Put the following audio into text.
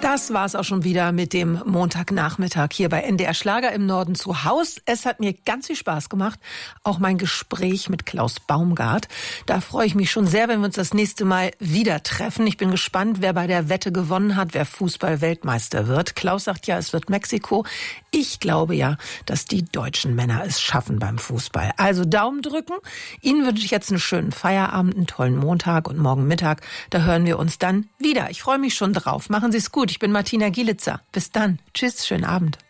Das war's auch schon wieder mit dem Montagnachmittag hier bei NDR Schlager im Norden zu Haus. Es hat mir ganz viel Spaß gemacht, auch mein Gespräch mit Klaus Baumgart. Da freue ich mich schon sehr, wenn wir uns das nächste Mal wieder treffen. Ich bin gespannt, wer bei der Wette gewonnen hat, wer Fußball-Weltmeister wird. Klaus sagt ja, es wird Mexiko. Ich glaube ja, dass die deutschen Männer es schaffen beim Fußball. Also Daumen drücken. Ihnen wünsche ich jetzt einen schönen Feierabend, einen tollen Montag und morgen Mittag. Da hören wir uns dann wieder. Ich freue mich schon drauf. Machen Sie es gut. Ich bin Martina Gielitzer. Bis dann. Tschüss, schönen Abend.